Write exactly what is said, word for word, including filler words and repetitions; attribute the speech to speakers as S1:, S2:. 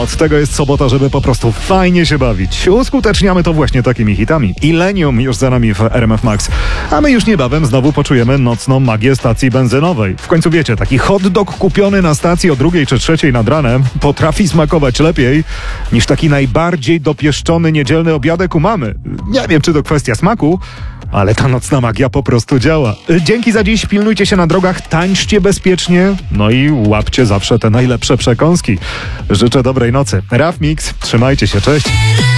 S1: Od tego jest sobota, żeby po prostu fajnie się bawić. Uskuteczniamy to właśnie takimi hitami. Illenium już za nami w R M F Max. A my już niebawem znowu poczujemy nocną magię stacji benzynowej. W końcu wiecie, taki hot dog kupiony na stacji o drugiej czy trzeciej nad ranem potrafi smakować lepiej niż taki najbardziej dopieszczony niedzielny obiadek u mamy. Nie wiem, czy to kwestia smaku, ale ta nocna magia po prostu działa. Dzięki za dziś, pilnujcie się na drogach, tańczcie bezpiecznie, no i łapcie zawsze te najlepsze przekąski. Życzę dobrej nocy. Raf Mix, trzymajcie się, cześć.